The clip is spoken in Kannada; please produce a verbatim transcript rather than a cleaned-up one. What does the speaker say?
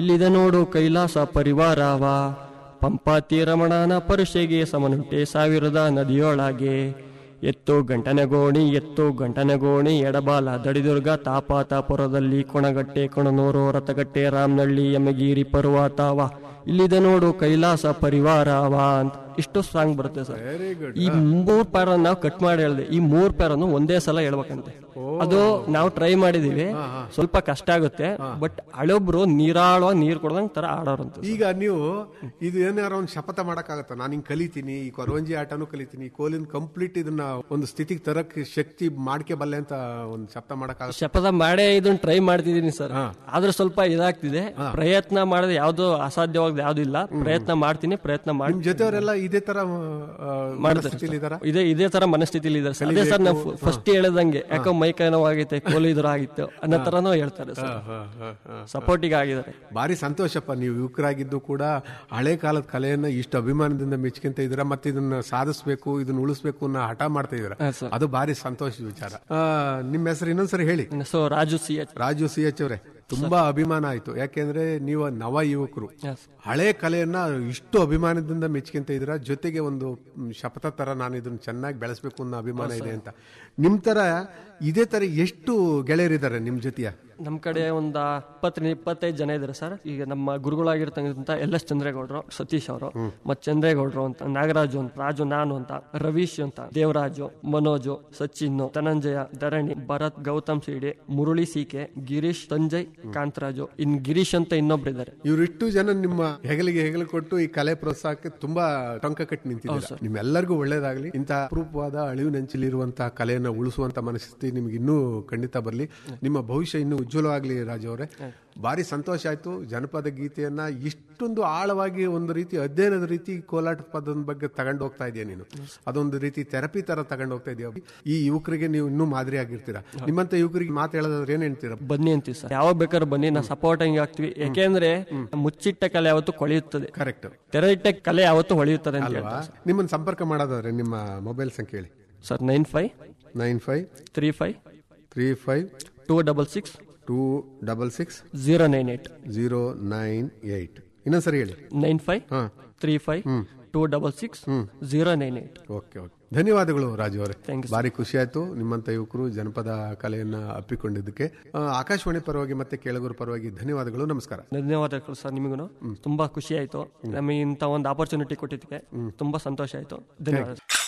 ಇಲ್ಲಿದೆ ನೋಡು ಕೈಲಾಸ ಪರಿವಾರವ, ಪಂಪಾತಿ ರಮಣನ ಪರುಷೆಗೆ ಸಮನುಂಟೆ ಸಾವಿರದ ನದಿಯೊಳಗೆ. ಎತ್ತು ಗಂಟನೆಗೋಣಿ ಎತ್ತು ಗಂಟನೆಗೋಣಿ ಎಡಬಾಲ ದಡಿದುರ್ಗ ತಾಪಾತಾಪುರದಲ್ಲಿ ಕೊಣಗಟ್ಟೆ ಕೊಣನೂರು ರಥಗಟ್ಟೆ ರಾಮನಹಳ್ಳಿ ಯಮಗಿರಿ ಪರ್ವತವ, ಇಲ್ಲಿದೆ ನೋಡು ಕೈಲಾಸ ಪರಿವಾರವ ಅಂತ ಇಷ್ಟು ಸಾಂಗ್ ಬರುತ್ತೆ ಸರ್. ಈ ಮೂರ್ ಪ್ಯಾರ ನಾವು ಕಟ್ ಮಾಡಿ ಹೇಳಿದೆ, ಈ ಮೂರ್ ಪ್ಯಾರನ್ನು ಒಂದೇ ಸಲ ಹೇಳ್ಬೇಕಂತೆ. ಅದು ನಾವು ಟ್ರೈ ಮಾಡಿದೀವಿ, ಸ್ವಲ್ಪ ಕಷ್ಟ ಆಗುತ್ತೆ, ಬಟ್ ಹಳೊಬ್ರು ನೀರಾಳುವ ನೀರ್ ಕೊಡದಂಗ್ ತರ ಆಡೋರಂತ. ಈಗ ನೀವು ಇದು ಏನಾರ ಒಂದು ಶಪಥ ಮಾಡಕ್ಕಾಗತ್ತ, ನಾನು ಹಿಂಗ್ ಕಲಿತೀನಿ, ಈ ಕೊರವಂಜಿ ಆಟನೂ ಕಲಿತೀನಿ, ಕೋಲಿನ ಕಂಪ್ಲೀಟ್ ಇದನ್ನ ಒಂದು ಸ್ಥಿತಿಗೆ ತರಕ್ ಶಕ್ತಿ ಮಾಡ್ಕೆ ಬಲ್ಲೆ ಅಂತ ಒಂದು ಶಪಥ ಮಾಡಕ್ಕಾಗ? ಶಪಥ ಮಾಡೇ ಇದನ್ನ ಟ್ರೈ ಮಾಡ್ತಿದೀನಿ ಸರ್, ಆದ್ರೆ ಸ್ವಲ್ಪ ಇದಾಗ್ತಿದೆ. ಪ್ರಯತ್ನ ಮಾಡಿದ್ರೆ ಯಾವ್ದು ಅಸಾಧ್ಯವಾದ ಯಾವ್ದು ಇಲ್ಲ, ಪ್ರಯತ್ನ ಮಾಡ್ತೀನಿ, ಪ್ರಯತ್ನ ಮಾಡಿ. ನಿಮ್ ಜೊತೆಯವರೆಲ್ಲ ಇದೇ ತರ ಮಾಡ್ತಾರೆ, ಇದೇ ಇದೇ ತರ ಮನಸ್ಥಿತಿಲಿ ಇದಾರೆ. ಅದೇ ಸರ್ ನಾವು ಫಸ್ಟ್ ಹೇಳದಂಗೆ ಯಾಕೋ ಮೈ ಕೈ ನೋವಾಗಿತ್ತೆ, ಕೋಲಿ ಇದ್ರ ಆಗಿತ್ತು ಅನ್ನೋ ತರನೂ ಹೇಳ್ತಾರೆ ಸರ್, ಸಪೋರ್ಟಿಗೆ ಆಗಿದ್ದಾರೆ. ಭಾರಿ ಸಂತೋಷಪ್ಪ, ನೀವು ಯುವಕರಾಗಿದ್ದು ಕೂಡ ಹಳೆ ಕಾಲದ ಕಲೆಯನ್ನ ಇಷ್ಟು ಅಭಿಮಾನದಿಂದ ಮೆಚ್ಕೊಂತ ಇದ್ದೀರಾ, ಮತ್ತೆ ಇದನ್ನ ಸಾಧಿಸಬೇಕು, ಇದನ್ನ ಉಳಿಸ್ಬೇಕು ಅನ್ನೋ ಹಠ ಮಾಡ್ತಾ ಇದ್ದೀರಾ, ಅದು ಭಾರಿ ಸಂತೋಷದ ವಿಚಾರ. ನಿಮ್ಮ ಹೆಸರು ಇನ್ನೊಂದ್ಸರಿ ಹೇಳಿ. So Raju C H. Raju C H ಅವರೇ, ತುಂಬಾ ಅಭಿಮಾನ ಆಯ್ತು, ಯಾಕೆಂದ್ರೆ ನೀವು ನವ ಯುವಕರು ಹಳೆ ಕಲೆಯನ್ನ ಇಷ್ಟು ಅಭಿಮಾನದಿಂದ ಮೆಚ್ಕೊಂತ ಇದ್ರ, ಜೊತೆಗೆ ಒಂದು ಶಪಥ ತರ ನಾನು ಇದನ್ನ ಚೆನ್ನಾಗಿ ಬೆಳೆಸಬೇಕು ಅನ್ನೋ ಅಭಿಮಾನ ಇದೆ ಅಂತ. ನಿಮ್ ತರ ಇದೇ ತರ ಎಷ್ಟು ಗೆಳೆಯರಿದ್ದಾರೆ ನಿಮ್ ಜೊತೆಯ? ನಮ್ ಕಡೆ ಒಂದ ಇಪ್ಪತ್ತರಿಂದ ಇಪ್ಪತ್ತೈದು ಜನ ಇದಾರೆ ಸರ್. ಈಗ ನಮ್ಮ ಗುರುಗಳಾಗಿರ್ತಕ್ಕಂಥ ಎಲ್ ಎಸ್ ಚಂದ್ರೇಗೌಡರು, ಸತೀಶ್ ಅವರು, ಮತ್ ಚಂದ್ರೇಗೌಡರು ಅಂತ, ನಾಗರಾಜು ಅಂತ, ರಾಜು ನಾನು ಅಂತ, ರವೀಶ್ ಅಂತ, ದೇವರಾಜು, ಮನೋಜು, ಸಚಿನ್, ಧನಂಜಯ, ಧರಣಿ, ಭರತ್, ಗೌತಮ್ ಸಿಡಿ, ಮುರಳಿ ಸಿಕೆ, ಗಿರೀಶ್, ಸಂಜಯ್, ಕಾಂತರಾಜು, ಇನ್ ಗಿರೀಶ್ ಅಂತ ಇನ್ನೊಬ್ರು ಇದ್ದಾರೆ. ಇವರಿಷ್ಟು ಜನ ನಿಮ್ಮ ಹೆಗಲಿಗೆ ಹೆಗಲು ಕೊಟ್ಟು ಈ ಕಲೆ ಪ್ರೋತ್ಸಾಹಕ್ಕೆ ತುಂಬಾ ಟೊಂಕ ಕಟ್ಟಿ ನಿಂತಿದ್ದಾರೆ. ನಿಮ್ಮೆಲ್ಲರಿಗೂ ಒಳ್ಳೇದಾಗ್ಲಿ. ಇಂತಹ ಅಪರೂಪವಾದ ಅಳಿವು ನೆಂಚಲಿರುವಂತಹ ಕಲೆಯನ್ನ ಉಳಿಸುವಂತ ಮನಸ್ಥಿತಿ ನಿಮ್ಗೆ ಇನ್ನೂ ಖಂಡಿತ ಬರ್ಲಿ. ನಿಮ್ಮ ಭವಿಷ್ಯ ಇನ್ನೂ ಉಜ್ವಲವಾಗ್ಲಿ ರಾಜು ಅವರೇ. ಭಾರಿ ಸಂತೋಷ ಆಯ್ತು. ಜನಪದ ಗೀತೆಯನ್ನ ಇಷ್ಟೊಂದು ಆಳವಾಗಿ ಒಂದು ರೀತಿ ಅಧ್ಯಯನದ ರೀತಿ ಕೋಲಾಟ ಪದದ ಬಗ್ಗೆ ತಗೊಂಡು ಹೋಗ್ತಾ ಇದೆಯಾ ನೀನು, ಅದೊಂದು ರೀತಿ ಥೆರಪಿ ತರ ತಗೊಂಡು ಹೋಗ್ತಾ ಇದೆಯಾ. ಈ ಯುವಕರಿಗೆ ನೀವು ಇನ್ನೂ ಮಾದರಿ ಆಗಿರ್ತೀರಾ. ನಿಮ್ಮಂತ ಯುವಕರಿಗೆ ಮಾತು ಹೇಳೋದಾದ್ರೆ ಏನ್ ಹೇಳ್ತೀರಾ? ಬನ್ನಿ ಅಂತೀವಿ ಸರ್, ಯಾವಾಗ ಬೇಕಾದ್ರೆ ಬನ್ನಿ, ನಾವು ಸಪೋರ್ಟಿಂಗ್ ಆಗ್ತೀವಿ. ಯಾಕೆಂದ್ರೆ ಮುಚ್ಚಿಟ್ಟ ಕಲೆ ಯಾವತ್ತು ಕೊಳೆಯುತ್ತದೆ, ಕರೆಕ್ಟ್. ತೆರೆಯಿಟ್ಟ ಕಲೆ ಯಾವತ್ತು ಹೊಳೆಯುತ್ತದೆ ಅಂತ ಹೇಳ್ತಾರೆ. ನಿಮ್ಮನ್ನ ಸಂಪರ್ಕ ಮಾಡೋದಾದ್ರೆ ನಿಮ್ಮ ಮೊಬೈಲ್ ಸಂಖ್ಯೆ ಹೇಳಿ sir. Nine five nine five three five three five two double six two double six zero nine eight zero nine eight ಇನ್ನೊಂದ್ಸರಿ ಹೇಳಿ. Nine five three five two double six zero nine eight. Okay okay, ಧನ್ಯವಾದಗಳು ರಾಜು ಅವರೇ, ಥ್ಯಾಂಕ್ ಯು. ಭಾರಿ ಖುಷಿ ಆಯ್ತು ನಿಮ್ಮಂತ ಯುವಕರು ಜನಪದ ಕಲೆಯನ್ನ ಅಪ್ಪಿಕೊಂಡಿದ್ದಕ್ಕೆ. ಆಕಾಶವಾಣಿ ಪರವಾಗಿ ಮತ್ತೆ ಕೇಳಗೂರು ಪರವಾಗಿ ಧನ್ಯವಾದಗಳು, ನಮಸ್ಕಾರ. ಧನ್ಯವಾದಗಳು ಸರ್, ನಿಮಗೂ ತುಂಬಾ ಖುಷಿ ಆಯ್ತು. ನಮಗೆ ಇಂತ ಒಂದು ಆಪರ್ಚುನಿಟಿ ಕೊಟ್ಟಿದ್ದಕ್ಕೆ ತುಂಬಾ ಸಂತೋಷ ಆಯ್ತು. ಧನ್ಯವಾದ.